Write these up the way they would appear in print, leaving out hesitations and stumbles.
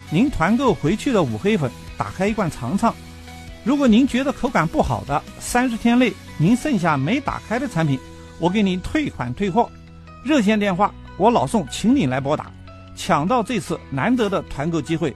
您团购回去的五黑粉打开一罐尝尝。如果您觉得口感不好的，30天内您剩下没打开的产品，我给您退款退货。热线电话我老宋请你来拨打，抢到这次难得的团购机会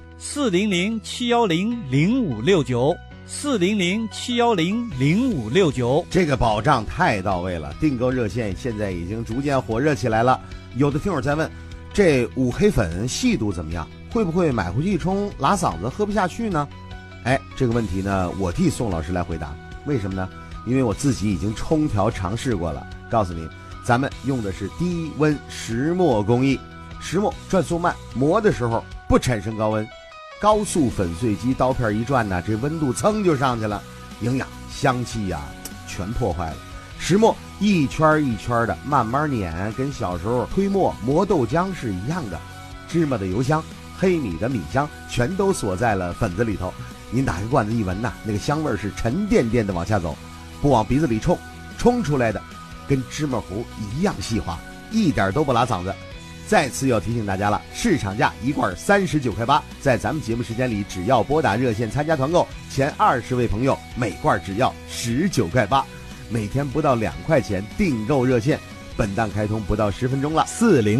，400-710-0569，400-710-0569。 这个保障太到位了，订购热线现在已经逐渐火热起来了。有的听友在问，这五黑粉细度怎么样？会不会买回去一冲拉嗓子喝不下去呢？这个问题呢，我替宋老师来回答。为什么呢？因为我自己已经冲调尝试过了。告诉您，咱们用的是低温石磨工艺，石磨转速慢，磨的时候不产生高温，高速粉碎机刀片一转呢，这温度噌就上去了，营养香气呀全破坏了。石磨一圈一圈的慢慢碾，跟小时候推磨磨豆浆是一样的，芝麻的油香，黑米的米香全都锁在了粉子里头。您打开罐子一闻呐，那个香味是沉甸甸的往下走，不往鼻子里冲，冲出来的跟芝麻糊一样细滑，一点都不拉嗓子。再次要提醒大家了，市场价一罐39.8块，在咱们节目时间里，只要拨打热线参加团购，前20位朋友每罐只要19.8块，每天不到2块钱订购热线。本档开通不到10分钟了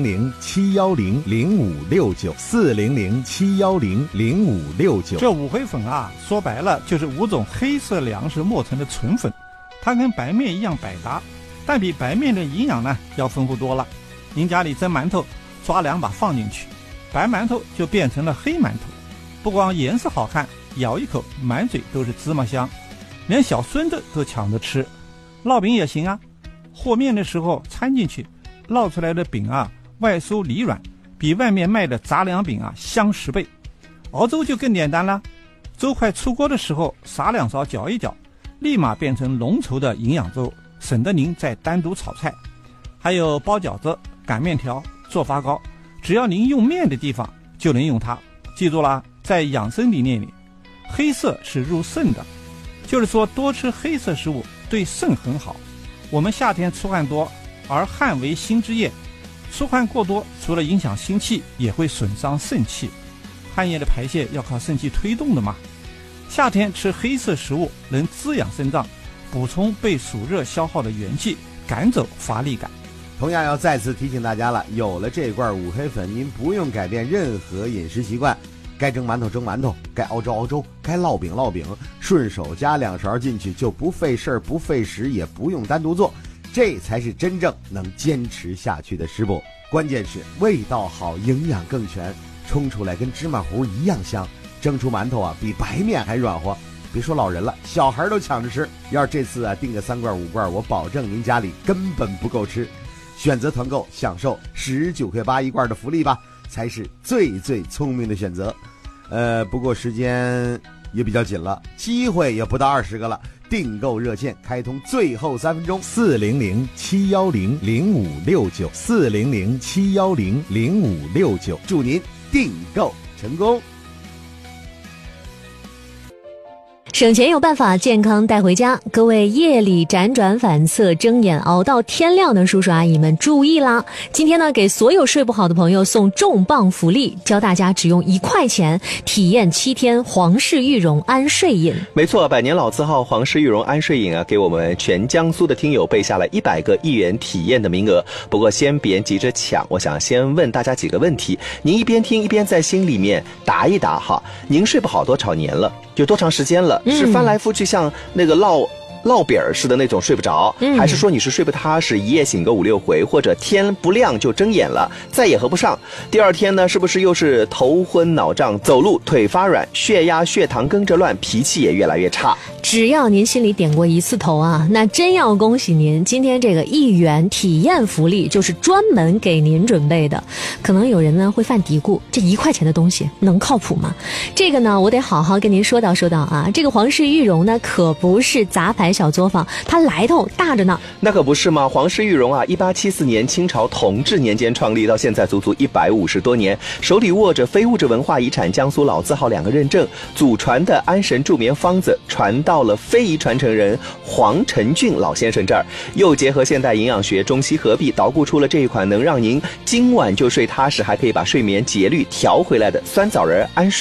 ，400-710-0569，400-710-0569。 这五黑粉啊，说白了就是5种黑色粮食磨成的纯粉，它跟白面一样百搭，但比白面的营养呢要丰富多了。您家里蒸馒头，抓2把放进去，白馒头就变成了黑馒头，不光颜色好看，咬一口满嘴都是芝麻香，连小孙子都抢着吃。烙饼也行啊，和面的时候掺进去，烙出来的饼啊，外酥里软，比外面卖的杂粮饼啊香10倍。熬粥就更简单了，粥快出锅的时候撒2勺搅一搅，立马变成浓稠的营养粥，省得您再单独炒菜。还有包饺子、擀面条、做发糕，只要您用面的地方就能用它。记住了，在养生理念里，黑色是入肾的，就是说多吃黑色食物对肾很好。我们夏天出汗多，而汗为心之液，出汗过多除了影响心气，也会损伤肾气。汗液的排泄要靠肾气推动的嘛。夏天吃黑色食物能滋养肾脏，补充被暑热消耗的元气，赶走乏力感。 同样要再次提醒大家了，有了这罐五黑粉，您不用改变任何饮食习惯，该蒸馒头蒸馒头，该熬粥熬粥，该烙饼烙饼，顺手加2勺进去，就不费事儿不费时，也不用单独做，这才是真正能坚持下去的食补。关键是味道好，营养更全，冲出来跟芝麻糊一样香，蒸出馒头啊比白面还软和。别说老人了，小孩都抢着吃。要是这次啊订个3罐5罐，我保证您家里根本不够吃。选择团购，享受19.8块一罐的福利吧，才是最聪明的选择。不过时间也比较紧了，机会也不到20个了。订购热线开通最后3分钟，400-710-0569，400-710-0569，祝您订购成功。 省钱有办法，健康带回家。各位夜里辗转反侧、睁眼熬到天亮的叔叔阿姨们注意啦！今天呢，给所有睡不好的朋友送重磅福利，教大家只用1块钱体验7天皇氏玉容安睡饮。 没错，百年老字号皇氏玉容安睡饮啊，给我们全江苏的听友备下了100个1元体验的名额。不过先别急着抢，我想先问大家几个问题，您一边听一边在心里面答一答哈。您睡不好多少年了？有多长时间了？是翻来覆去像那个烙饼似的那种睡不着，还是说你是睡不踏实，一夜醒个5、6回，或者天不亮就睁眼了，再也合不上？第二天呢，是不是又是头昏脑胀，走路腿发软，血压血糖跟着乱，脾气也越来越差？ 只要您心里点过1次头啊，那真要恭喜您，今天这个1元体验福利就是专门给您准备的。可能有人呢会犯嘀咕，这1块钱的东西能靠谱吗？这个呢，我得好好跟您说道啊。这个皇氏玉容呢，可不是杂牌小作坊，它来头大着呢。 那可不是吗？皇氏玉容啊，1874年清朝同治年间创立，到现在足足150多年，手里握着非物质文化遗产江苏老字号2个认证，祖传的安神助眠方子传到了非遗传承人黄承俊老先生这儿，又结合现代营养学中西合璧，捣鼓出了这一款能让您今晚就睡踏实，还可以把睡眠节律调回来的酸枣仁安睡